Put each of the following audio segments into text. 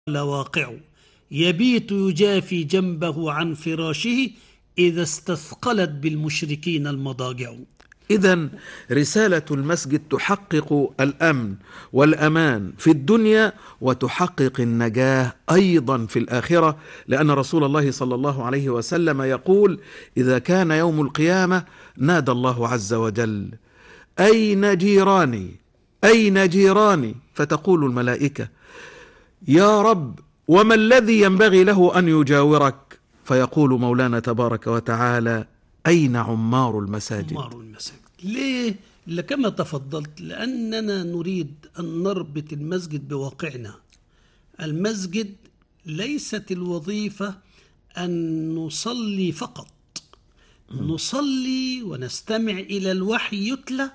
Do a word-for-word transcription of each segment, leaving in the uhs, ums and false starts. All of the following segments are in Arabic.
لواقع يبيت يجافي جنبه عن فراشه إذا استثقلت بالمشركين المضاجع. إذن رسالة المسجد تحقق الأمن والأمان في الدنيا وتحقق النجاة أيضا في الآخرة، لأن رسول الله صلى الله عليه وسلم يقول: إذا كان يوم القيامة نادى الله عز وجل: أين جيراني أين جيراني؟ فتقول الملائكة: يا رب، وما الذي ينبغي له أن يجاورك؟ فيقول مولانا تبارك وتعالى: أين عمار المساجد؟ عمار المساجد. ليه؟ كما تفضلت، لأننا نريد أن نربط المسجد بواقعنا. المسجد ليست الوظيفة أن نصلي فقط، م. نصلي ونستمع إلى الوحي يتلى،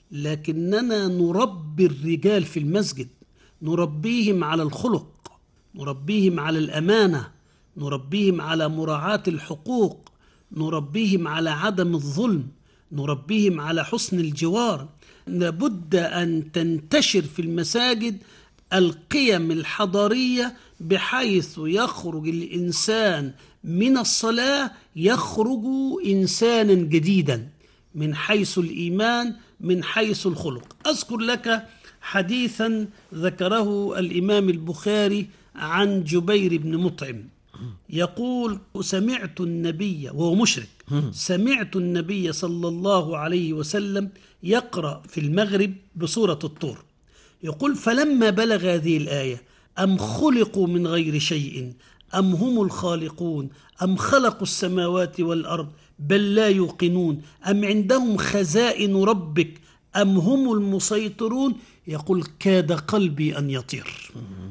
لكننا نربي الرجال في المسجد، نربيهم على الخلق، نربيهم على الأمانة، نربيهم على مراعاة الحقوق، نربيهم على عدم الظلم، نربيهم على حسن الجوار. لابد أن تنتشر في المساجد القيم الحضارية، بحيث يخرج الإنسان من الصلاة يخرج إنسانا جديدا من حيث الإيمان، من حيث الخلق. أذكر لك حديثا ذكره الإمام البخاري عن جبير بن مطعم، يقول: سمعت النبي، وهو مشرك، سمعت النبي صلى الله عليه وسلم يقرأ في المغرب بسورة الطور، يقول: فلما بلغ هذه الآية: أم خلقوا من غير شيء أم هم الخالقون أم خلقوا السماوات والأرض بل لا يوقنون أم عندهم خزائن ربك أم هم المسيطرون، يقول: كاد قلبي أن يطير.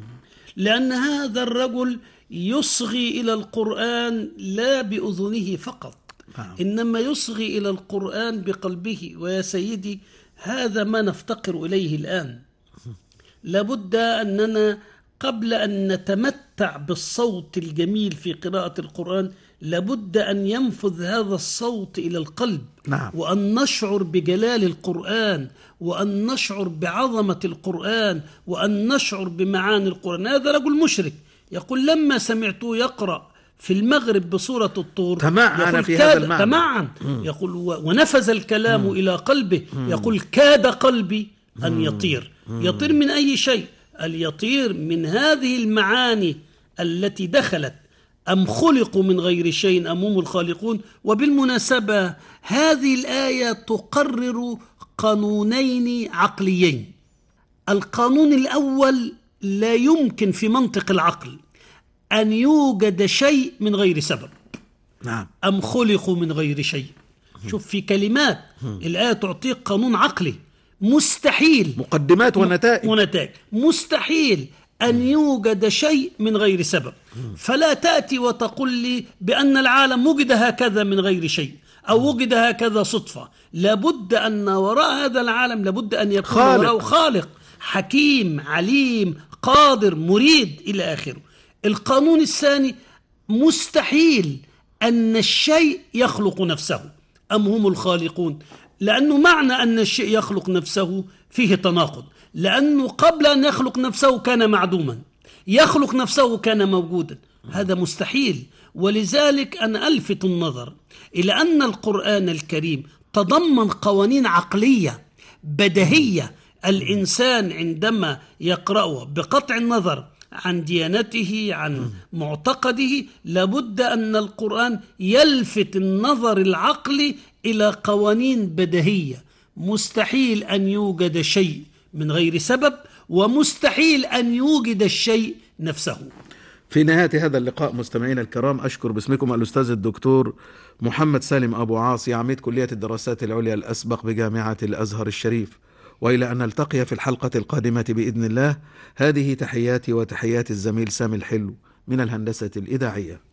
لأن هذا الرجل يصغي إلى القرآن لا بأذنه فقط، إنما يصغي إلى القرآن بقلبه. ويا سيدي، هذا ما نفتقر إليه الآن. لابد أننا قبل أن نتمتع بالصوت الجميل في قراءة القرآن لابد أن ينفذ هذا الصوت إلى القلب. نعم. وأن نشعر بجلال القرآن، وأن نشعر بعظمة القرآن، وأن نشعر بمعاني القرآن. هذا رجل مشرك يقول: لما سمعته يقرأ في المغرب بسورة الطور تمعن في هذا المعنى، تمعن يقول ونفذ الكلام مم. إلى قلبه، يقول: كاد قلبي أن يطير. يطير من أي شيء؟ اليطير من هذه المعاني التي دخلت: أم خلقوا من غير شيء أم هم الخالقون. وبالمناسبة هذه الآية تقرر قانونين عقليين. القانون الأول: لا يمكن في منطق العقل أن يوجد شيء من غير سبب. نعم. أم خلقوا من غير شيء. شوف في كلمات الآية تعطيك قانون عقلي. مستحيل، مقدمات ونتائج ونتائج مستحيل أن يوجد شيء من غير سبب. فلا تأتي وتقول لي بأن العالم وجد هكذا من غير شيء أو وجد هكذا صدفة. لابد أن وراء هذا العالم لابد أن يكون وراءه خالق حكيم عليم قادر مريد إلى آخره. القانون الثاني: مستحيل أن الشيء يخلق نفسه. أم هم الخالقون؟ لأنه معنى أن الشيء يخلق نفسه فيه تناقض، لأنه قبل أن يخلق نفسه كان معدوما، يخلق نفسه كان موجودا. هذا مستحيل. ولذلك أنا ألفت النظر إلى أن القرآن الكريم تضمن قوانين عقلية بديهية. الإنسان عندما يقرأه بقطع النظر عن ديانته عن معتقده لابد أن القرآن يلفت النظر العقلي إلى قوانين بديهية. مستحيل أن يوجد شيء من غير سبب، ومستحيل أن يوجد الشيء نفسه. في نهاية هذا اللقاء مستمعينا الكرام، أشكر باسمكم الأستاذ الدكتور محمد سالم أبو عاصي، عميد كلية الدراسات العليا الأسبق بجامعة الأزهر الشريف. وإلى أن نلتقي في الحلقة القادمة بإذن الله، هذه تحياتي وتحيات الزميل سامي الحلو من الهندسة الإذاعية.